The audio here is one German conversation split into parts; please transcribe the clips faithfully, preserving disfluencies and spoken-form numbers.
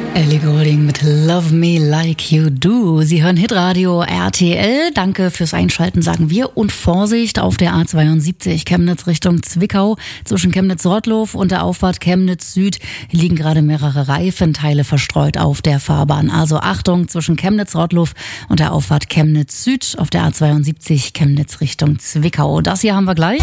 Ellie Goulding mit Love Me Like You Do. Sie hören Hitradio R T L. Danke fürs Einschalten, sagen wir. Und Vorsicht auf der A zweiundsiebzig Chemnitz Richtung Zwickau. Zwischen Chemnitz-Rottlow und der Auffahrt Chemnitz Süd liegen gerade mehrere Reifenteile verstreut auf der Fahrbahn. Also Achtung, zwischen Chemnitz-Rottlow und der Auffahrt Chemnitz Süd auf der A zweiundsiebzig Chemnitz Richtung Zwickau. Das hier haben wir gleich.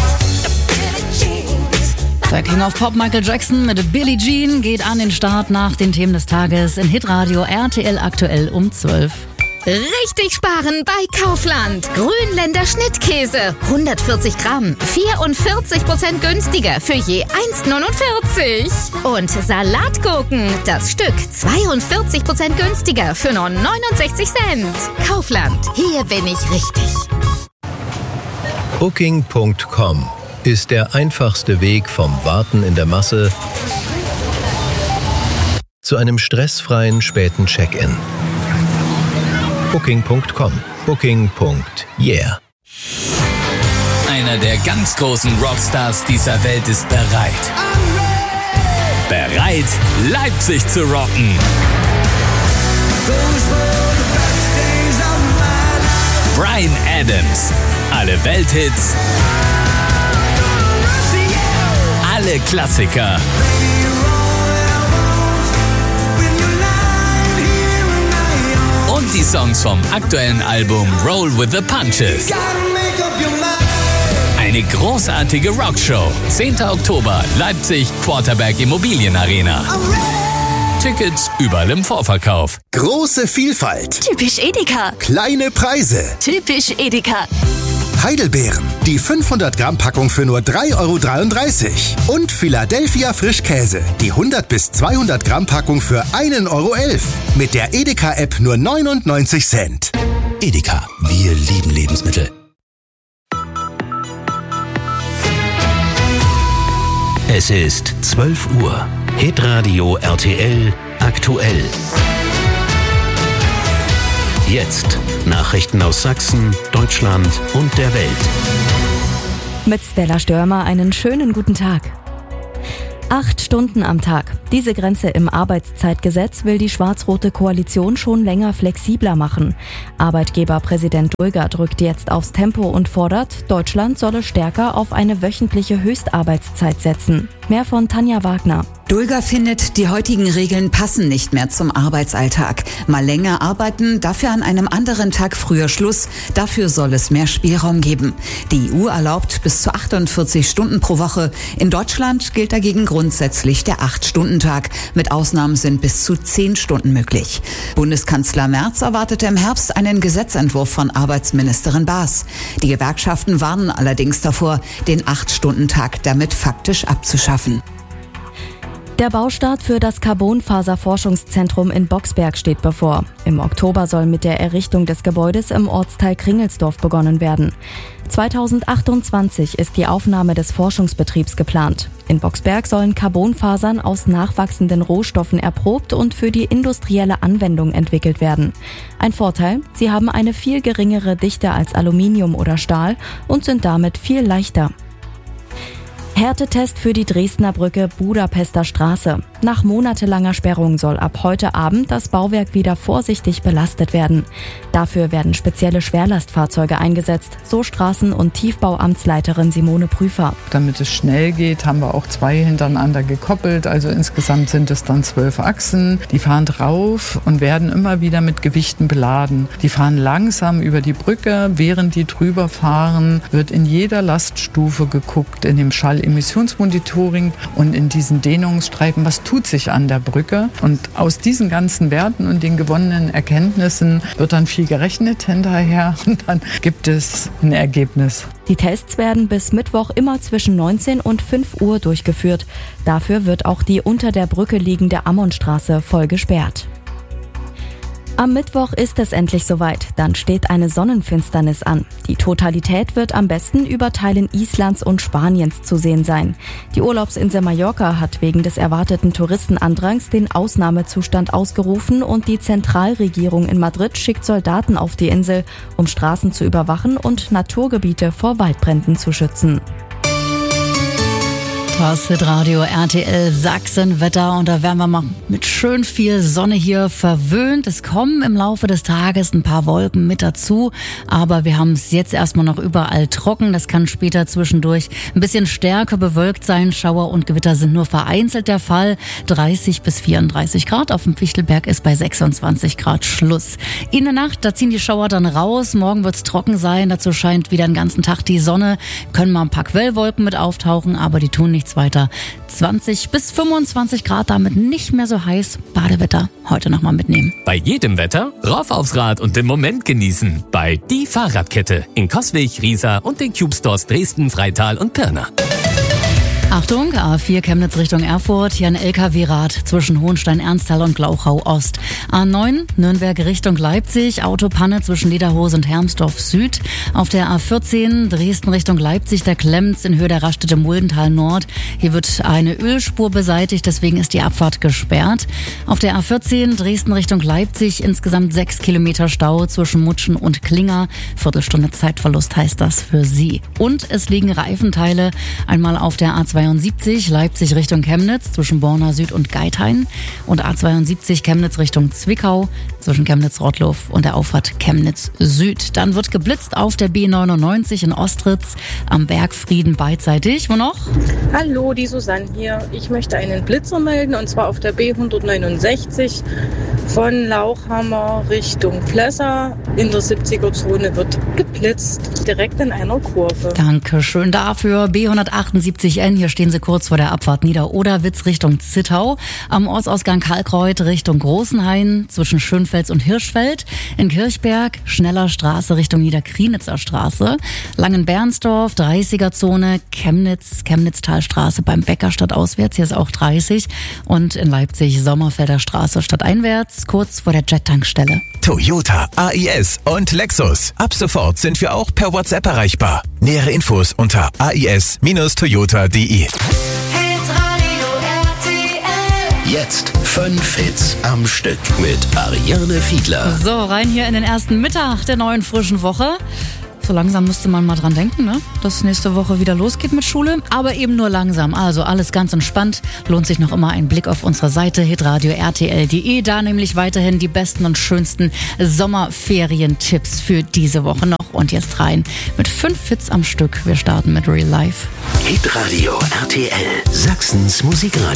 Der King of Pop Michael Jackson mit Billie Jean geht an den Start nach den Themen des Tages in Hitradio R T L aktuell um zwölf. Richtig sparen bei Kaufland. Grünländer Schnittkäse. hundertvierzig Gramm. vierundvierzig Prozent günstiger für je eins neunundvierzig. Und Salatgurken. Das Stück zweiundvierzig Prozent günstiger für nur neunundsechzig Cent. Kaufland. Hier bin ich richtig. Booking Punkt com ist der einfachste Weg vom Warten in der Masse zu einem stressfreien späten Check-in. Booking Punkt com. Booking. Yeah. Einer der ganz großen Rockstars dieser Welt ist bereit. Bereit, Leipzig zu rocken. Bryan Adams. Alle Welthits. Alle Klassiker. Und die Songs vom aktuellen Album Roll with the Punches. Eine großartige Rockshow. zehnter Oktober, Leipzig, Quarterberg Immobilienarena. Tickets überall im Vorverkauf. Große Vielfalt. Typisch Edeka. Kleine Preise. Typisch Edeka. Heidelbeeren. Die fünfhundert Gramm Packung für nur drei Euro dreiunddreißig. Und Philadelphia Frischkäse. Die hundert bis zweihundert Gramm Packung für ein Euro elf. Mit der Edeka-App nur neunundneunzig Cent. Edeka. Wir lieben Lebensmittel. Es ist zwölf Uhr. Hitradio R T L aktuell. Jetzt Nachrichten aus Sachsen, Deutschland und der Welt. Mit Stella Störmer einen schönen guten Tag. Acht Stunden am Tag. Diese Grenze im Arbeitszeitgesetz will die schwarz-rote Koalition schon länger flexibler machen. Arbeitgeberpräsident Dulger drückt jetzt aufs Tempo und fordert, Deutschland solle stärker auf eine wöchentliche Höchstarbeitszeit setzen. Mehr von Tanja Wagner. Dulger findet, die heutigen Regeln passen nicht mehr zum Arbeitsalltag. Mal länger arbeiten, dafür an einem anderen Tag früher Schluss. Dafür soll es mehr Spielraum geben. Die E U erlaubt bis zu achtundvierzig Stunden pro Woche. In Deutschland gilt dagegen grundsätzlich der acht-Stunden-Tag. Mit Ausnahmen sind bis zu zehn Stunden möglich. Bundeskanzler Merz erwartete im Herbst einen Gesetzentwurf von Arbeitsministerin Baas. Die Gewerkschaften warnen allerdings davor, den acht-Stunden-Tag damit faktisch abzuschaffen. Der Baustart für das Carbonfaser-Forschungszentrum in Boxberg steht bevor. Im Oktober soll mit der Errichtung des Gebäudes im Ortsteil Kringelsdorf begonnen werden. zweitausendachtundzwanzig ist die Aufnahme des Forschungsbetriebs geplant. In Boxberg sollen Carbonfasern aus nachwachsenden Rohstoffen erprobt und für die industrielle Anwendung entwickelt werden. Ein Vorteil, sie haben eine viel geringere Dichte als Aluminium oder Stahl und sind damit viel leichter. Härtetest für die Dresdner Brücke Budapester Straße. Nach monatelanger Sperrung soll ab heute Abend das Bauwerk wieder vorsichtig belastet werden. Dafür werden spezielle Schwerlastfahrzeuge eingesetzt, so Straßen- und Tiefbauamtsleiterin Simone Prüfer. Damit es schnell geht, haben wir auch zwei hintereinander gekoppelt. Also insgesamt sind es dann zwölf Achsen. Die fahren drauf und werden immer wieder mit Gewichten beladen. Die fahren langsam über die Brücke. Während die drüber fahren, wird in jeder Laststufe geguckt, in dem Schallemissionsmonitoring und in diesen Dehnungsstreifen, was tut sich an der Brücke. Und aus diesen ganzen Werten und den gewonnenen Erkenntnissen wird dann viel gerechnet hinterher und dann gibt es ein Ergebnis. Die Tests werden bis Mittwoch immer zwischen neunzehn und fünf Uhr durchgeführt. Dafür wird auch die unter der Brücke liegende Ammonstraße voll gesperrt. Am Mittwoch ist es endlich soweit, dann steht eine Sonnenfinsternis an. Die Totalität wird am besten über Teilen Islands und Spaniens zu sehen sein. Die Urlaubsinsel Mallorca hat wegen des erwarteten Touristenandrangs den Ausnahmezustand ausgerufen und die Zentralregierung in Madrid schickt Soldaten auf die Insel, um Straßen zu überwachen und Naturgebiete vor Waldbränden zu schützen. Das Hitradio R T L Sachsen-Wetter und da werden wir mal mit schön viel Sonne hier verwöhnt. Es kommen im Laufe des Tages ein paar Wolken mit dazu, aber wir haben es jetzt erstmal noch überall trocken. Das kann später zwischendurch ein bisschen stärker bewölkt sein. Schauer und Gewitter sind nur vereinzelt der Fall. dreißig bis vierunddreißig Grad. Auf dem Fichtelberg ist bei sechsundzwanzig Grad Schluss. In der Nacht, da ziehen die Schauer dann raus. Morgen wird es trocken sein. Dazu scheint wieder den ganzen Tag die Sonne. Können mal ein paar Quellwolken mit auftauchen, aber die tun nichts weiter. zwanzig bis fünfundzwanzig Grad, damit nicht mehr so heiß. Badewetter heute nochmal mitnehmen. Bei jedem Wetter rauf aufs Rad und den Moment genießen. Bei Die Fahrradkette in Coswig, Riesa und den Cube Stores Dresden, Freital und Pirna. Achtung, A vier Chemnitz Richtung Erfurt, hier ein L K W-Rad zwischen Hohenstein-Ernsthal und Glauchau-Ost. A neun Nürnberg Richtung Leipzig, Autopanne zwischen Lederhose und Hermsdorf Süd. Auf der A vierzehn Dresden Richtung Leipzig, der Klemms in Höhe der Raststätte Muldental Nord. Hier wird eine Ölspur beseitigt, deswegen ist die Abfahrt gesperrt. Auf der A vierzehn Dresden Richtung Leipzig insgesamt sechs Kilometer Stau zwischen Mutschen und Klinger. Viertelstunde Zeitverlust heißt das für Sie. Und es liegen Reifenteile einmal auf der A zweiundsiebzig Leipzig Richtung Chemnitz zwischen Borna Süd und Geithain und A zweiundsiebzig Chemnitz Richtung Zwickau zwischen Chemnitz-Rottlow und der Auffahrt Chemnitz Süd. Dann wird geblitzt auf der B neunundneunzig in Ostritz am Bergfrieden beidseitig. Wo noch? Hallo, die Susanne hier. Ich möchte einen Blitzer melden und zwar auf der B hundertneunundsechzig von Lauchhammer Richtung Plessa. In der siebziger-Zone wird geblitzt, direkt in einer Kurve. Dankeschön dafür. B hundertachtundsiebzig N, hier stehen Sie kurz vor der Abfahrt Nieder-Oderwitz Richtung Zittau. Am Ortsausgang Kalkreuth Richtung Großenhain zwischen Schönfels und Hirschfeld. In Kirchberg Schneller Straße Richtung Niederkrienitzer Straße. Langenbernsdorf, dreißiger-Zone, Chemnitz, Chemnitztalstraße beim Bäcker stadtauswärts, hier ist auch dreißig. Und in Leipzig Sommerfelder Straße stadteinwärts, kurz vor der Jet-Tankstelle. Toyota, A I S und Lexus. Ab sofort sind wir auch per WhatsApp erreichbar. Nähere Infos unter a i s Bindestrich toyota punkt d e. Jetzt fünf Hits am Stück mit Ariane Fiedler. So, rein hier in den ersten Mittag der neuen frischen Woche. So langsam müsste man mal dran denken, ne? Dass nächste Woche wieder losgeht mit Schule. Aber eben nur langsam. Also alles ganz entspannt. Lohnt sich noch immer ein Blick auf unsere Seite hitradio r t l punkt d e. Da nämlich weiterhin die besten und schönsten Sommerferientipps für diese Woche noch. Und jetzt rein mit fünf Hits am Stück. Wir starten mit Real Life. Hitradio R T L, Sachsens Musikradio.